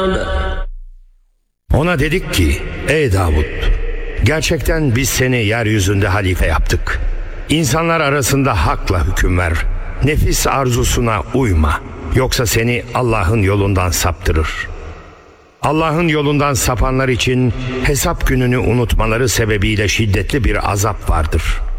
Ona dedik ki, ey Davud, gerçekten biz seni yeryüzünde halife yaptık. İnsanlar arasında hakla hüküm ver. Nefis arzusuna uyma. Yoksa seni Allah'ın yolundan saptırır. Allah'ın yolundan sapanlar için hesap gününü unutmaları sebebiyle şiddetli bir azap vardır.